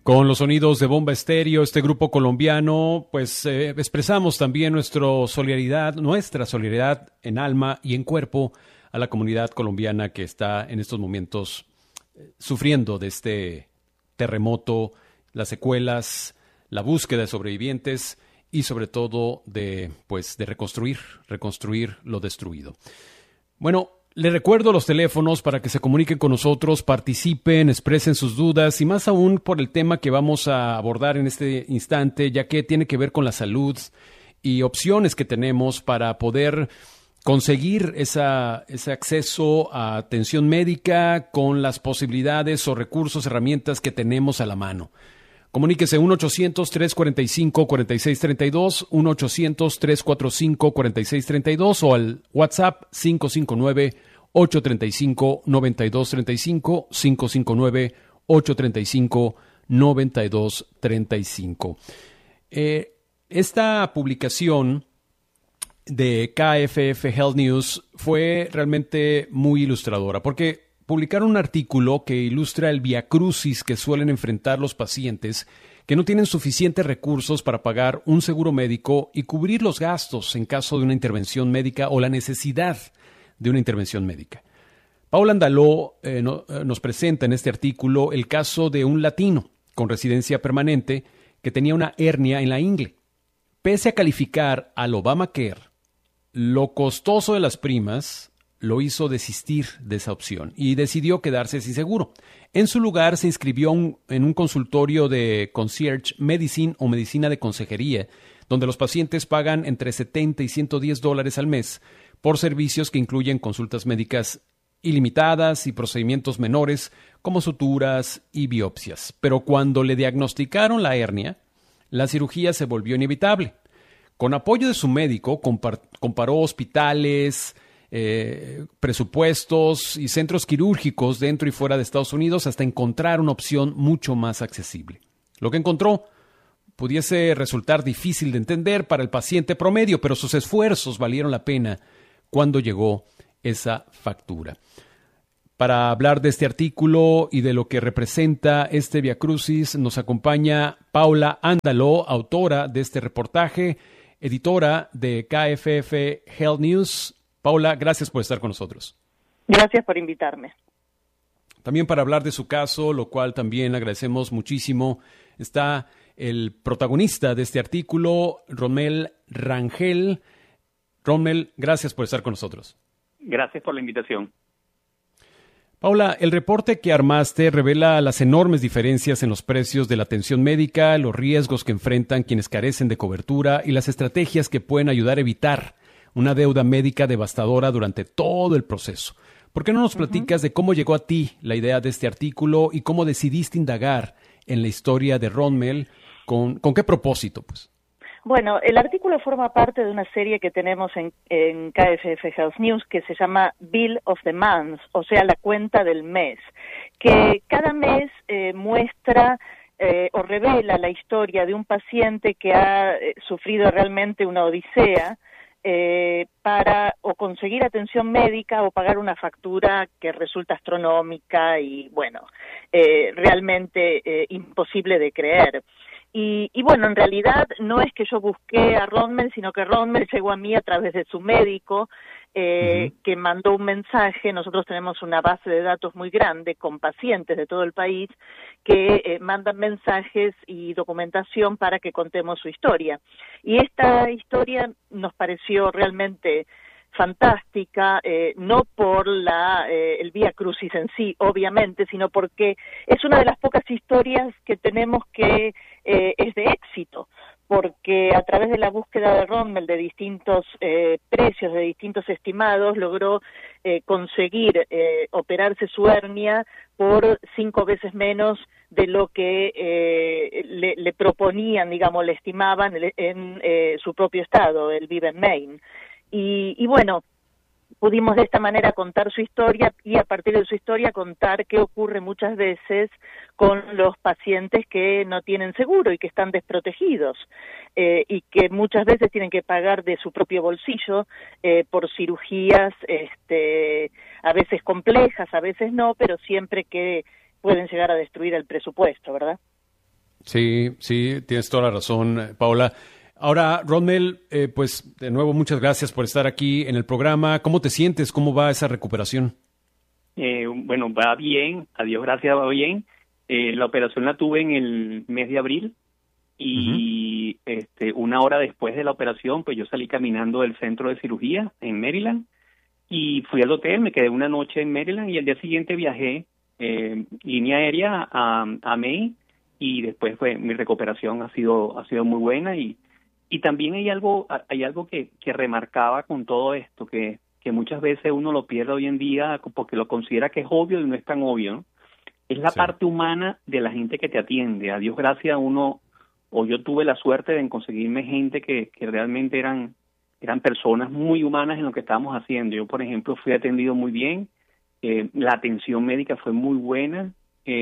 Con los sonidos de Bomba Estéreo, este grupo colombiano, pues expresamos también nuestra solidaridad en alma y en cuerpo a la comunidad colombiana que está en estos momentos sufriendo de este terremoto, las secuelas, la búsqueda de sobrevivientes y sobre todo de reconstruir lo destruido. Bueno, les recuerdo los teléfonos para que se comuniquen con nosotros, participen, expresen sus dudas y más aún por el tema que vamos a abordar en este instante, ya que tiene que ver con la salud y opciones que tenemos para poder conseguir ese acceso a atención médica con las posibilidades o recursos, herramientas que tenemos a la mano. Comuníquese 1-800-345-4632, 1-800-345-4632 o al WhatsApp 559-835-9235, 559-835-9235. Esta publicación de KFF Health News fue realmente muy ilustradora, porque publicaron un artículo que ilustra el viacrucis que suelen enfrentar los pacientes que no tienen suficientes recursos para pagar un seguro médico y cubrir los gastos en caso de una intervención médica o la necesidad de una intervención médica. Paula Andaló nos presenta en este artículo el caso de un latino con residencia permanente que tenía una hernia en la ingle. Pese a calificar al Obamacare, lo costoso de las primas lo hizo desistir de esa opción y decidió quedarse sin seguro. En su lugar se inscribió en un consultorio de concierge medicine o medicina de consejería, donde los pacientes pagan entre $70 y $110 al mes por servicios que incluyen consultas médicas ilimitadas y procedimientos menores como suturas y biopsias. Pero cuando le diagnosticaron la hernia, la cirugía se volvió inevitable. Con apoyo de su médico, comparó hospitales, presupuestos y centros quirúrgicos dentro y fuera de Estados Unidos hasta encontrar una opción mucho más accesible. Lo que encontró pudiese resultar difícil de entender para el paciente promedio, pero sus esfuerzos valieron la pena cuando llegó esa factura. Para hablar de este artículo y de lo que representa este viacrucis, nos acompaña Paula Andaló, autora de este reportaje, editora de KFF Health News. Paula, gracias por estar con nosotros. Gracias por invitarme. También para hablar de su caso, lo cual también agradecemos muchísimo, está el protagonista de este artículo, Rommel Rangel. Rommel, gracias por estar con nosotros. Gracias por la invitación. Paula, el reporte que armaste revela las enormes diferencias en los precios de la atención médica, los riesgos que enfrentan quienes carecen de cobertura y las estrategias que pueden ayudar a evitar una deuda médica devastadora durante todo el proceso. ¿Por qué no nos platicas de cómo llegó a ti la idea de este artículo y cómo decidiste indagar en la historia de Rommel? ¿Con qué propósito, pues? Bueno, el artículo forma parte de una serie que tenemos en KFF Health News que se llama Bill of the Month, o sea, la cuenta del mes, que cada mes muestra o revela la historia de un paciente que ha sufrido realmente una odisea para o conseguir atención médica o pagar una factura que resulta astronómica y, bueno, realmente imposible de creer. Y bueno, en realidad no es que yo busqué a Rommel, sino que Rommel llegó a mí a través de su médico, que mandó un mensaje. Nosotros tenemos una base de datos muy grande con pacientes de todo el país que mandan mensajes y documentación para que contemos su historia. Y esta historia nos pareció realmente fantástica, no por el Vía Crucis en sí, obviamente, sino porque es una de las pocas historias que tenemos que es de éxito, porque a través de la búsqueda de Rommel de distintos precios, de distintos estimados, logró conseguir operarse su hernia por 5 veces menos de lo que le proponían, digamos, le estimaban en su propio estado. Él vive en Maine. Y bueno, pudimos de esta manera contar su historia y a partir de su historia contar qué ocurre muchas veces con los pacientes que no tienen seguro y que están desprotegidos y que muchas veces tienen que pagar de su propio bolsillo por cirugías a veces complejas, a veces no, pero siempre que pueden llegar a destruir el presupuesto, ¿verdad? Sí, sí, tienes toda la razón, Paula. Ahora, Ronmel, pues de nuevo muchas gracias por estar aquí en el programa. ¿Cómo te sientes? ¿Cómo va esa recuperación? Bueno, va bien, a Dios gracias, va bien. La operación la tuve en el mes de abril y una hora después de la operación, pues yo salí caminando del centro de cirugía en Maryland y fui al hotel, me quedé una noche en Maryland y al día siguiente viajé línea aérea a Maine y después mi recuperación ha sido muy buena y también hay algo que remarcaba con todo esto, que muchas veces uno lo pierde hoy en día porque lo considera que es obvio y no es tan obvio, ¿no? Es la parte humana de la gente que te atiende. A Dios gracias, yo tuve la suerte de conseguirme gente que realmente eran personas muy humanas en lo que estábamos haciendo. Yo, por ejemplo, fui atendido muy bien, la atención médica fue muy buena,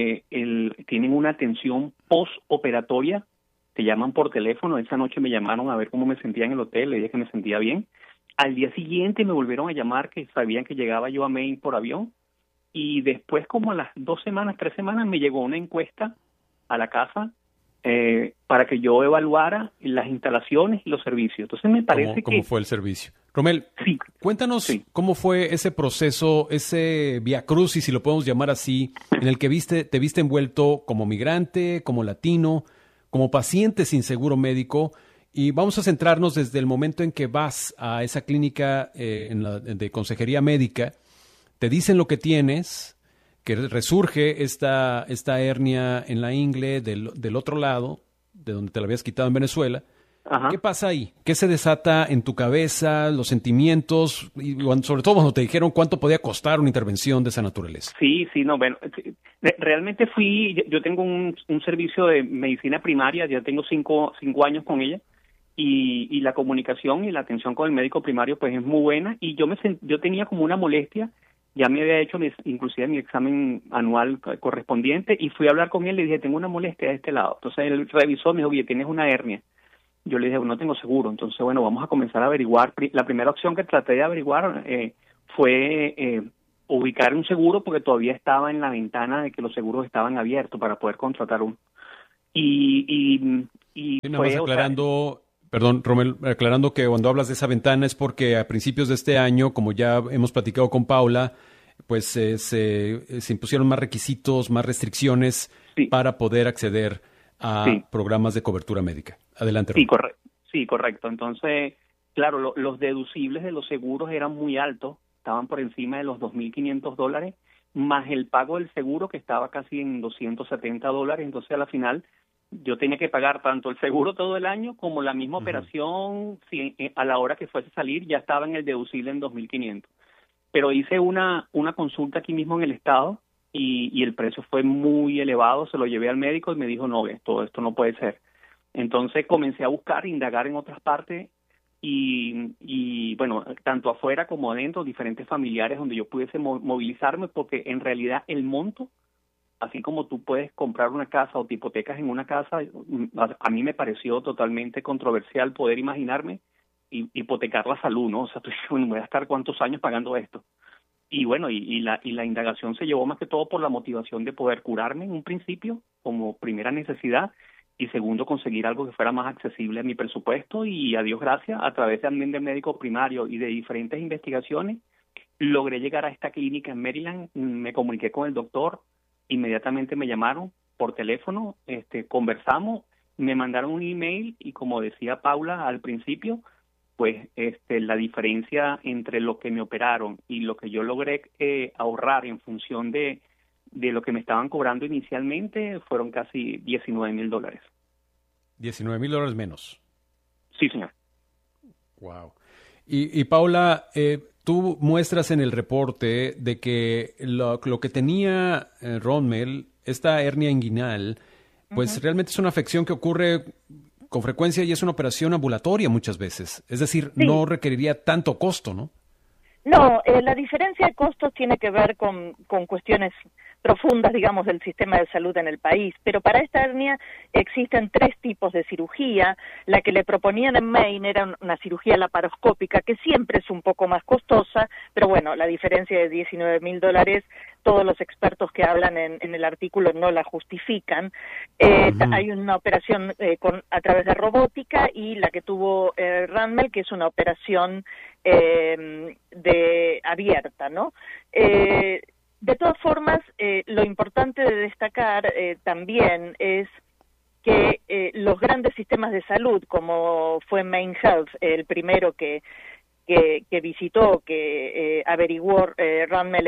tienen una atención postoperatoria, te llaman por teléfono, esa noche me llamaron a ver cómo me sentía en el hotel, le dije que me sentía bien. Al día siguiente me volvieron a llamar, que sabían que llegaba yo a Maine por avión, y después como a las 3 semanas me llegó una encuesta a la casa para que yo evaluara las instalaciones y los servicios. Entonces me parece ¿Cómo fue el servicio? Romel, sí, cuéntanos sí. ¿Cómo fue ese proceso, ese viacrucis, si lo podemos llamar así, en el que te viste envuelto como migrante, como latino, como paciente sin seguro médico, y vamos a centrarnos desde el momento en que vas a esa clínica de consejería médica, te dicen lo que tienes, que resurge esta hernia en la ingle del otro lado, de donde te la habías quitado en Venezuela. Ajá. ¿Qué pasa ahí? ¿Qué se desata en tu cabeza, los sentimientos, y sobre todo cuando te dijeron cuánto podía costar una intervención de esa naturaleza? Sí, no, bueno, realmente yo tengo un servicio de medicina primaria, ya tengo 5 años con ella, y la comunicación y la atención con el médico primario pues es muy buena, y yo tenía como una molestia, ya me había hecho inclusive mi examen anual correspondiente, y fui a hablar con él, le dije, tengo una molestia de este lado. Entonces él revisó, me dijo, oye, tienes una hernia. Yo le dije, no tengo seguro. Entonces, bueno, vamos a comenzar a averiguar. La primera opción que traté de averiguar fue ubicar un seguro, porque todavía estaba en la ventana de que los seguros estaban abiertos para poder contratar uno. Y nada más aclarando, perdón, Romel, aclarando que cuando hablas de esa ventana es porque a principios de este año, como ya hemos platicado con Paula, pues se impusieron más requisitos, más restricciones para poder acceder a programas de cobertura médica. Adelante, Romel. Sí, correcto. Entonces, claro, los deducibles de los seguros eran muy altos, estaban por encima de los $2,500, más el pago del seguro que estaba casi en $270. Entonces, a la final, yo tenía que pagar tanto el seguro todo el año como la misma operación, si a la hora que fuese a salir ya estaba en el deducible en $2,500. Pero hice una consulta aquí mismo en el estado y el precio fue muy elevado, se lo llevé al médico y me dijo, no, esto no puede ser. Entonces comencé a buscar, indagar en otras partes y bueno, tanto afuera como adentro, diferentes familiares donde yo pudiese movilizarme, porque en realidad el monto, así como tú puedes comprar una casa o te hipotecas en una casa, a mí me pareció totalmente controversial poder imaginarme hipotecar la salud, ¿no? O sea, bueno, voy a estar cuántos años pagando esto. Y bueno, y la indagación se llevó más que todo por la motivación de poder curarme en un principio como primera necesidad, y segundo, conseguir algo que fuera más accesible a mi presupuesto, y a Dios gracias, a través también del médico primario y de diferentes investigaciones, logré llegar a esta clínica en Maryland, me comuniqué con el doctor, inmediatamente me llamaron por teléfono, conversamos, me mandaron un email y como decía Paula al principio, pues la diferencia entre lo que me operaron y lo que yo logré ahorrar en función de lo que me estaban cobrando inicialmente fueron casi $19,000. $19,000 menos. Sí, señor. Wow. Y Paula, tú muestras en el reporte de que lo que tenía Ronmel, esta hernia inguinal, pues realmente es una afección que ocurre con frecuencia y es una operación ambulatoria muchas veces. Es decir, no requeriría tanto costo, ¿no? No, la diferencia de costos tiene que ver con cuestiones profundas, digamos, del sistema de salud en el país. Pero para esta hernia existen 3 tipos de cirugía. La que le proponían en Maine era una cirugía laparoscópica, que siempre es un poco más costosa, pero bueno, la diferencia de $19,000, todos los expertos que hablan en el artículo no la justifican. Hay una operación a través de robótica, y la que tuvo Randmell, que es una operación abierta, ¿no? De todas formas, lo importante de destacar también es que los grandes sistemas de salud, como fue Maine Health, el primero que visitó, que averiguó Randmell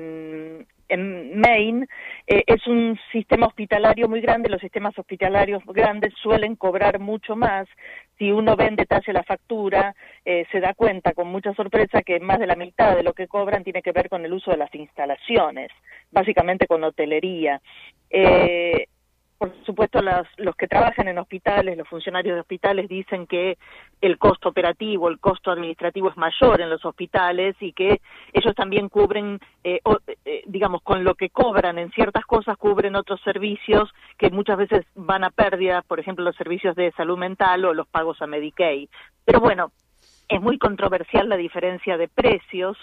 en Maine, es un sistema hospitalario muy grande. Los sistemas hospitalarios grandes suelen cobrar mucho más. Si uno ve en detalle la factura, se da cuenta con mucha sorpresa que más de la mitad de lo que cobran tiene que ver con el uso de las instalaciones, básicamente con hotelería. Por supuesto, los que trabajan en hospitales, los funcionarios de hospitales, dicen que el costo operativo, el costo administrativo es mayor en los hospitales, y que ellos también cubren, digamos, con lo que cobran en ciertas cosas, cubren otros servicios que muchas veces van a pérdida, por ejemplo, los servicios de salud mental o los pagos a Medicaid. Pero bueno, es muy controversial la diferencia de precios.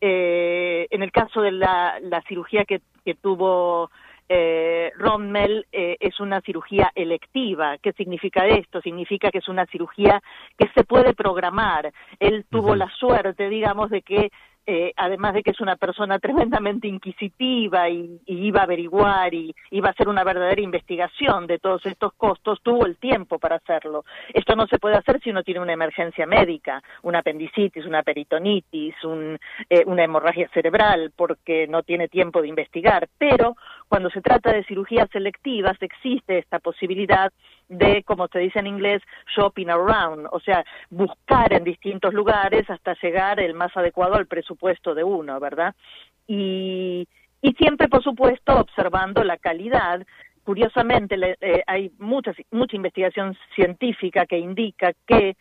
En el caso de la cirugía que tuvo Randmell, es una cirugía electiva. ¿Qué significa esto? Significa que es una cirugía que se puede programar. Él tuvo la suerte, digamos, de que además de que es una persona tremendamente inquisitiva y iba a averiguar y iba a hacer una verdadera investigación de todos estos costos, tuvo el tiempo para hacerlo. Esto no se puede hacer si uno tiene una emergencia médica, una apendicitis, una peritonitis, una hemorragia cerebral, porque no tiene tiempo de investigar. Pero cuando se trata de cirugías selectivas, existe esta posibilidad de, como se dice en inglés, shopping around, o sea, buscar en distintos lugares hasta llegar el más adecuado al presupuesto de uno, ¿verdad? Y siempre, por supuesto, observando la calidad. Curiosamente, hay mucha investigación científica que indica que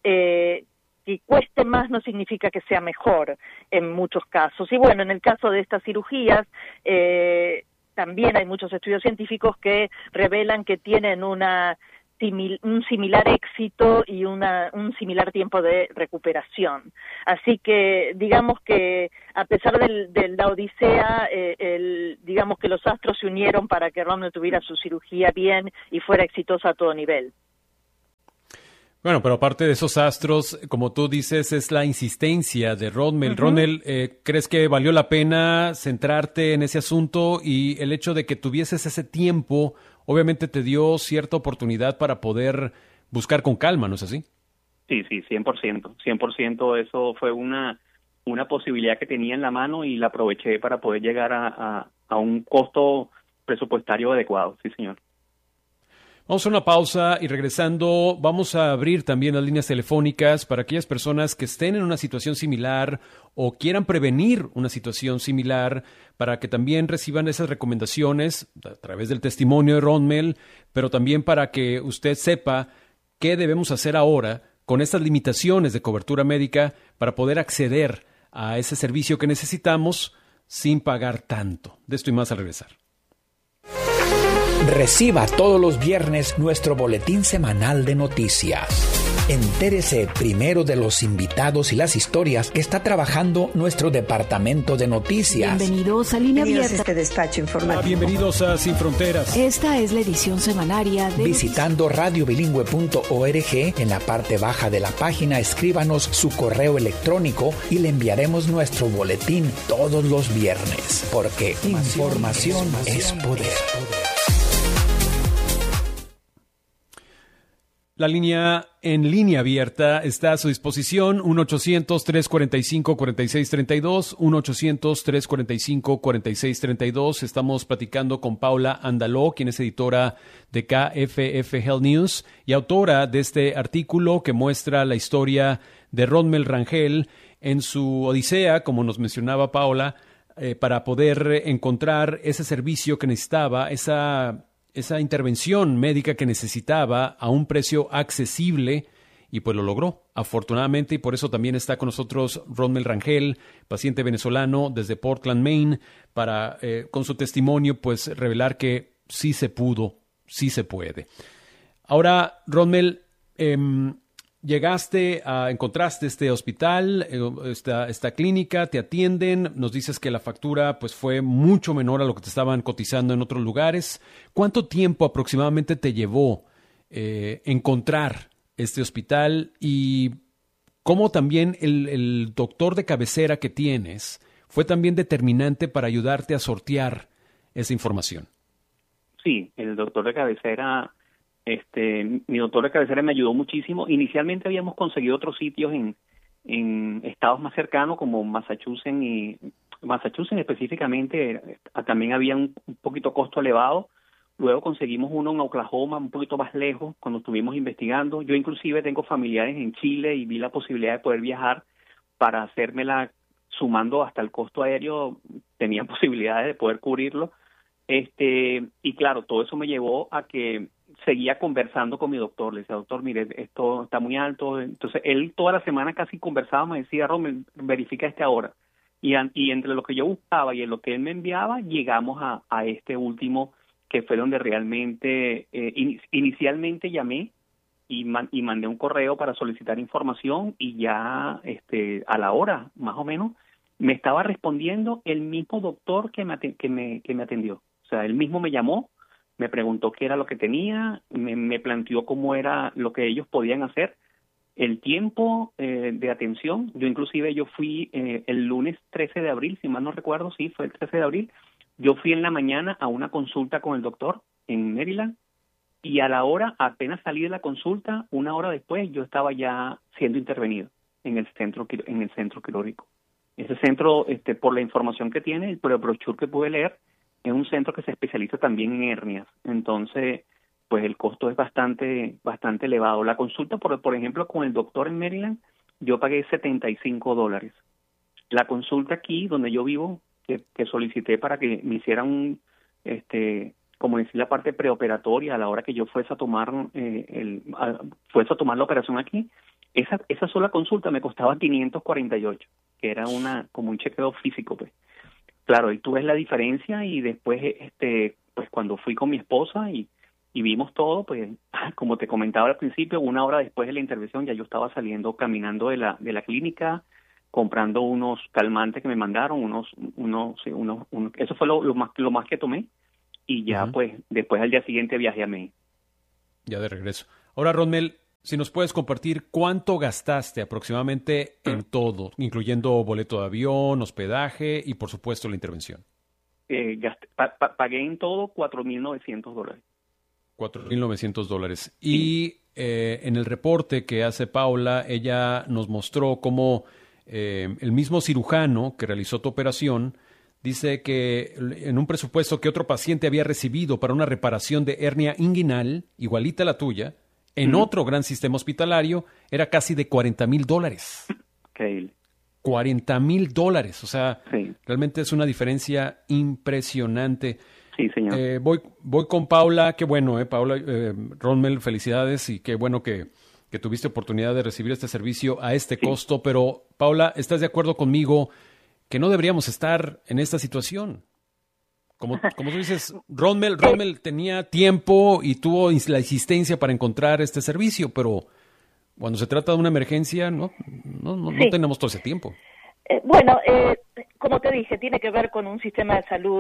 cueste más no significa que sea mejor en muchos casos. Y bueno, en el caso de estas cirugías, también hay muchos estudios científicos que revelan que tienen un similar éxito y un similar tiempo de recuperación. Así que digamos que a pesar de la odisea, digamos que los astros se unieron para que Randmell tuviera su cirugía bien y fuera exitosa a todo nivel. Bueno, pero aparte de esos astros, como tú dices, es la insistencia de Randmell. Randmell, ¿crees que valió la pena centrarte en ese asunto? Y el hecho de que tuvieses ese tiempo, obviamente te dio cierta oportunidad para poder buscar con calma, ¿no es así? Sí, 100%. 100% eso fue una posibilidad que tenía en la mano y la aproveché para poder llegar a un costo presupuestario adecuado. Sí, señor. Vamos a una pausa y regresando vamos a abrir también las líneas telefónicas para aquellas personas que estén en una situación similar o quieran prevenir una situación similar, para que también reciban esas recomendaciones a través del testimonio de Randmell, pero también para que usted sepa qué debemos hacer ahora con estas limitaciones de cobertura médica para poder acceder a ese servicio que necesitamos sin pagar tanto. De esto y más al regresar. Reciba todos los viernes nuestro boletín semanal de noticias. Entérese primero de los invitados y las historias que está trabajando nuestro departamento de noticias. Bienvenidos a Línea Abierta. Este despacho informativo. Bienvenidos a Sin Fronteras. Esta es la edición semanaria de... Visitando radiobilingüe.org, en la parte baja de la página escríbanos su correo electrónico y le enviaremos nuestro boletín todos los viernes, porque información es poder. La línea en línea abierta está a su disposición, 1-800-345-4632, 1-800-345-4632. Estamos platicando con Paula Andaló, quien es editora de KFF Health News y autora de este artículo que muestra la historia de Randmell Rangel en su odisea, como nos mencionaba Paula, para poder encontrar ese servicio que necesitaba, esa intervención médica que necesitaba a un precio accesible y pues lo logró, afortunadamente, y por eso también está con nosotros Rommel Rangel, paciente venezolano desde Portland, Maine, para con su testimonio pues revelar que sí se pudo, sí se puede. Ahora, Rommel, encontraste este hospital, esta clínica, te atienden, nos dices que la factura pues fue mucho menor a lo que te estaban cotizando en otros lugares. ¿Cuánto tiempo aproximadamente te llevó encontrar este hospital y cómo también el doctor de cabecera que tienes fue también determinante para ayudarte a sortear esa información? Sí, el doctor de cabecera, mi doctor de cabecera me ayudó muchísimo. Inicialmente habíamos conseguido otros sitios en estados más cercanos como Massachusetts específicamente, también había un poquito costo elevado. Luego conseguimos uno en Oklahoma, un poquito más lejos, cuando estuvimos investigando. Yo inclusive tengo familiares en Chile y vi la posibilidad de poder viajar para hacérmela, sumando hasta el costo aéreo, tenía posibilidades de poder cubrirlo. Y claro, todo eso me llevó a que seguía conversando con mi doctor. Le decía, doctor, mire, esto está muy alto. Entonces, él toda la semana casi conversaba, me decía, Rommel, verifica ahora. Y entre lo que yo buscaba y en lo que él me enviaba, llegamos a este último, que fue donde realmente, inicialmente llamé y mandé un correo para solicitar información, y ya a la hora, más o menos, me estaba respondiendo el mismo doctor que me atendió. O sea, él mismo me llamó, me preguntó qué era lo que tenía, me planteó cómo era lo que ellos podían hacer, el tiempo de atención. Yo inclusive fui el lunes 13 de abril, si mal no recuerdo, sí, fue el 13 de abril. Yo fui en la mañana a una consulta con el doctor en Maryland, y a la hora, apenas salí de la consulta, una hora después, yo estaba ya siendo intervenido en el centro quirúrgico. Ese centro, por la información que tiene, por el brochure que pude leer, es un centro que se especializa también en hernias. Entonces, pues el costo es bastante elevado. La consulta, por ejemplo, con el doctor en Maryland, yo pagué $75. La consulta aquí, donde yo vivo, que solicité para que me hicieran como decir, la parte preoperatoria a la hora que yo fuese a tomar la operación aquí, esa sola consulta me costaba 548, que era como un chequeo físico, pues. Claro, y tú ves la diferencia, y después, pues cuando fui con mi esposa y vimos todo, pues, como te comentaba al principio, una hora después de la intervención ya yo estaba saliendo caminando de la clínica, comprando unos calmantes que me mandaron, eso fue lo más que tomé, y ya, pues, después al día siguiente viajé a México. Ya de regreso. Ahora, Rommel, si nos puedes compartir cuánto gastaste aproximadamente en todo, incluyendo boleto de avión, hospedaje y, por supuesto, la intervención. Pagué en todo $4,900. $4,900. Y en el reporte que hace Paula, ella nos mostró cómo el mismo cirujano que realizó tu operación dice que en un presupuesto que otro paciente había recibido para una reparación de hernia inguinal, igualita a la tuya, en otro gran sistema hospitalario, era casi de $40,000. Okay. $40,000, o sea, sí. Realmente es una diferencia impresionante. Sí, señor. Voy con Paula, qué bueno, Paula, Rommel, felicidades, y qué bueno que tuviste oportunidad de recibir este servicio a este costo, pero Paula, ¿estás de acuerdo conmigo que no deberíamos estar en esta situación? Como tú dices, Rommel tenía tiempo y tuvo la insistencia para encontrar este servicio, pero cuando se trata de una emergencia, no tenemos todo ese tiempo. Como te dije, tiene que ver con un sistema de salud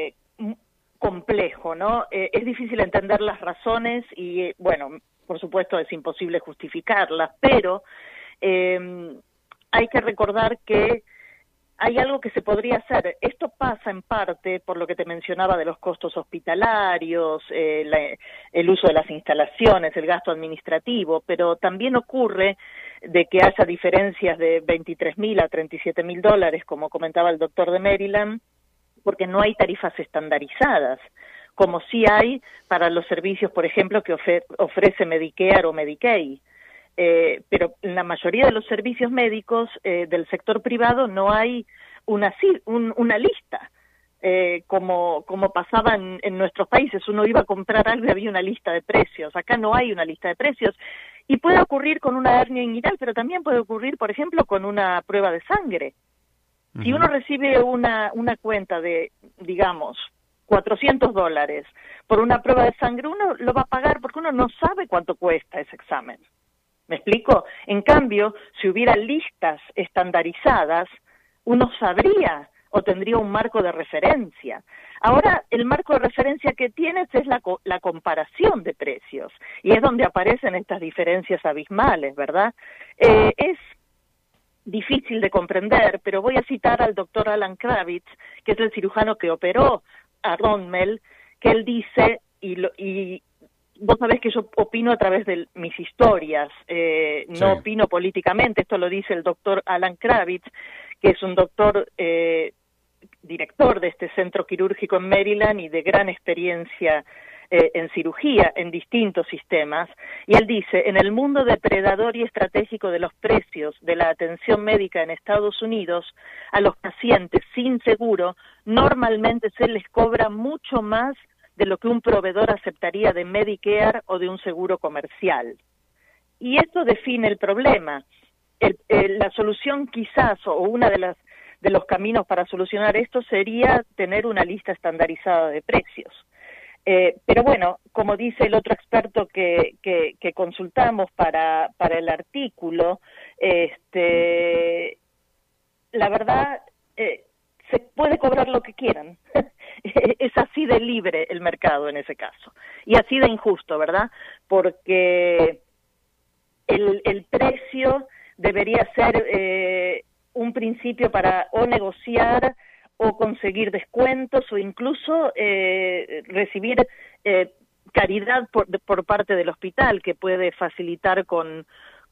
complejo, ¿no? Es difícil entender las razones y, por supuesto es imposible justificarlas, pero hay que recordar que hay algo que se podría hacer. Esto pasa en parte por lo que te mencionaba de los costos hospitalarios, el uso de las instalaciones, el gasto administrativo, pero también ocurre de que haya diferencias de $23,000 a $37,000, como comentaba el doctor de Maryland, porque no hay tarifas estandarizadas, como sí hay para los servicios, por ejemplo, que ofrece Medicare o Medicaid. Pero en la mayoría de los servicios médicos del sector privado no hay una lista, como pasaba en nuestros países. Uno iba a comprar algo y había una lista de precios. Acá no hay una lista de precios, Y puede ocurrir con una hernia inguinal, pero también puede ocurrir, por ejemplo, con una prueba de sangre. Si uno recibe una cuenta de, digamos, $400 por una prueba de sangre, uno lo va a pagar porque uno no sabe cuánto cuesta ese examen. ¿Me explico? En cambio, si hubiera listas estandarizadas, uno sabría o tendría un marco de referencia. Ahora, el marco de referencia que tienes es la comparación de precios, y es donde aparecen estas diferencias abismales, ¿verdad? Es difícil de comprender, pero voy a citar al doctor Alan Kravitz, que es el cirujano que operó a Rommel, que él dice, y vos sabés que yo opino a través de mis historias, no opino políticamente, esto lo dice el doctor Alan Kravitz, que es un doctor director de este centro quirúrgico en Maryland y de gran experiencia en cirugía en distintos sistemas, y él dice, en el mundo depredador y estratégico de los precios de la atención médica en Estados Unidos, a los pacientes sin seguro normalmente se les cobra mucho más de lo que un proveedor aceptaría de Medicare o de un seguro comercial. Y esto define el problema. La solución quizás, o una de los caminos para solucionar esto sería tener una lista estandarizada de precios. Pero bueno, como dice el otro experto que consultamos para el artículo, la verdad, se puede cobrar lo que quieran. Es así de libre el mercado en ese caso. Y así de injusto, ¿verdad? Porque el precio debería ser un principio para o negociar o conseguir descuentos o incluso recibir caridad por parte del hospital, que puede facilitar con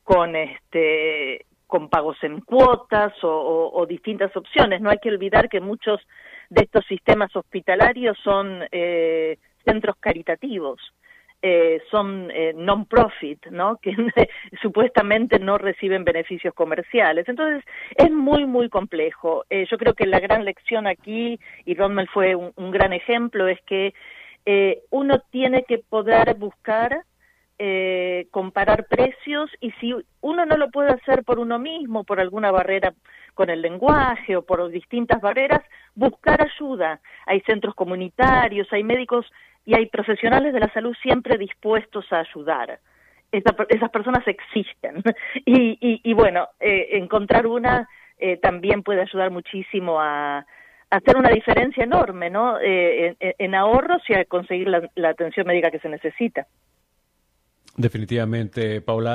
pagos en cuotas o distintas opciones. No hay que olvidar que muchos de estos sistemas hospitalarios son centros caritativos, son non-profit, ¿no? Que supuestamente no reciben beneficios comerciales. Entonces, es muy, muy complejo. Yo creo que la gran lección aquí, y Rommel fue un gran ejemplo, es que uno tiene que poder buscar comparar precios, y si uno no lo puede hacer por uno mismo, por alguna barrera con el lenguaje o por distintas barreras, buscar ayuda. Hay centros comunitarios, hay médicos y hay profesionales de la salud siempre dispuestos a ayudar. Esas personas existen. Y bueno, encontrar una también puede ayudar muchísimo a hacer una diferencia enorme, ¿no? En ahorros y a conseguir la atención médica que se necesita. Definitivamente, Paula.